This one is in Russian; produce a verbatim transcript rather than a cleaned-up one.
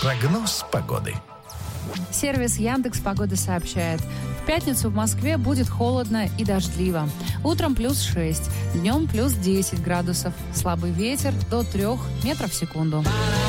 Прогноз погоды. Сервис Яндекс Погода сообщает: в пятницу в Москве будет холодно и дождливо. Утром плюс шесть, днем плюс десять градусов. Слабый ветер до трех метров в секунду.